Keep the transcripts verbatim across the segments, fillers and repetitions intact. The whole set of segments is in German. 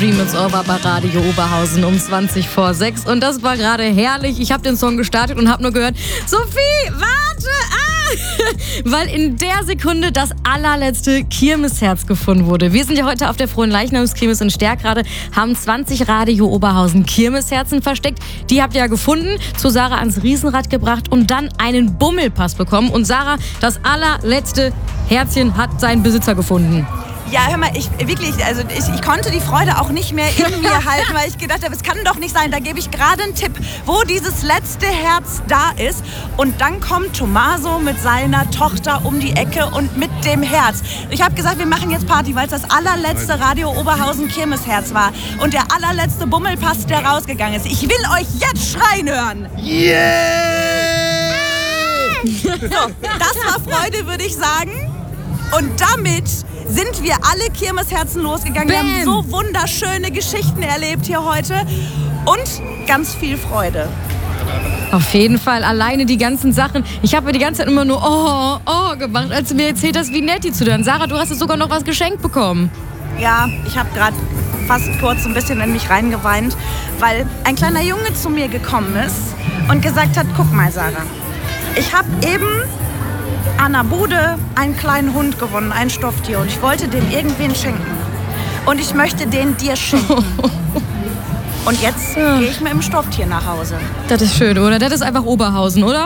Dream It's Over bei Radio Oberhausen um zwanzig vor sechs. Und das war gerade herrlich. Ich habe den Song gestartet und habe nur gehört, Sophie, warte! Ah! Weil in der Sekunde das allerletzte Kirmesherz gefunden wurde. Wir sind ja heute auf der Fronleichnamskirmes in Stärkrade, haben zwanzig Radio Oberhausen Kirmesherzen versteckt. Die habt ihr ja gefunden, zu Sarah ans Riesenrad gebracht und dann einen Bummelpass bekommen. Und Sarah, das allerletzte Herzchen hat seinen Besitzer gefunden. Ja, hör mal, ich wirklich, also ich, ich konnte die Freude auch nicht mehr in mir halten, weil ich gedacht habe, es kann doch nicht sein. Da gebe ich gerade einen Tipp, wo dieses letzte Herz da ist. Und dann kommt Tommaso mit seiner Tochter um die Ecke und mit dem Herz. Ich habe gesagt, wir machen jetzt Party, weil es das allerletzte Radio Oberhausen Kirmesherz war. Und der allerletzte Bummelpass, der rausgegangen ist. Ich will euch jetzt schreien hören. Yeah! So, das war Freude, würde ich sagen. Und damit sind wir alle Kirmesherzen losgegangen. Bam. Wir haben so wunderschöne Geschichten erlebt hier heute und ganz viel Freude. Auf jeden Fall, alleine die ganzen Sachen. Ich habe mir die ganze Zeit immer nur oh, oh gemacht, als du mir erzählt hast, wie nett die zu dir sind. Sarah, du hast jetzt sogar noch was geschenkt bekommen. Ja, ich habe gerade fast kurz ein bisschen in mich reingeweint, weil ein kleiner Junge zu mir gekommen ist und gesagt hat, guck mal, Sarah, ich habe eben an der Bude einen kleinen Hund gewonnen, ein Stofftier. Und ich wollte dem irgendwen schenken. Und ich möchte den dir schenken. Und jetzt Ja. gehe ich mit dem Stofftier nach Hause. Das ist schön, oder? Das ist einfach Oberhausen, oder?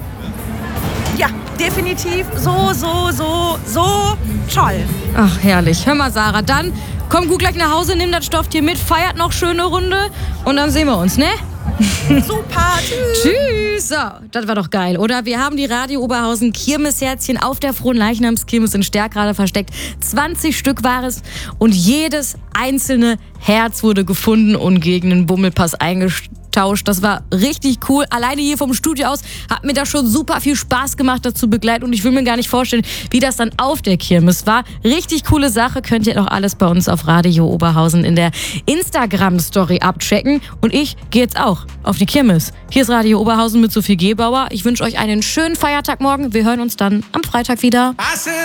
Ja, definitiv. So, so, so, so toll. Ach, herrlich. Hör mal, Sarah, dann komm gut gleich nach Hause, nimm das Stofftier mit, feiert noch schöne Runde und dann sehen wir uns, ne? Super. Tschüss. Tschüss. So, das war doch geil, oder? Wir haben die Radio Oberhausen Kirmesherzchen auf der Fronleichnamskirmes in Stärkrade versteckt. zwanzig Stück war es und jedes einzelne Herz wurde gefunden und gegen den Bummelpass eingestauscht. Das war richtig cool. Alleine hier vom Studio aus hat mir das schon super viel Spaß gemacht, das zu begleiten. Und ich will mir gar nicht vorstellen, wie das dann auf der Kirmes war. Richtig coole Sache. Könnt ihr doch alles bei uns auf Radio Oberhausen in der Instagram-Story abchecken. Und ich gehe jetzt auch auf die Kirmes. Hier ist Radio Oberhausen mit Sophie Gebauer. Ich wünsche euch einen schönen Feiertag morgen. Wir hören uns dann am Freitag wieder.